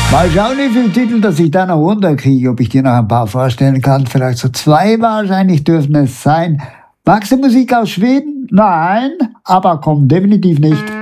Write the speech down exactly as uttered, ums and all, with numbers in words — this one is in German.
Mal schauen, wie viele Titel, dass ich da noch runterkriege, ob ich dir noch ein paar vorstellen kann. Vielleicht so zwei wahrscheinlich dürfen es sein. Magst du Musik aus Schweden? Nein, aber komm, definitiv nicht.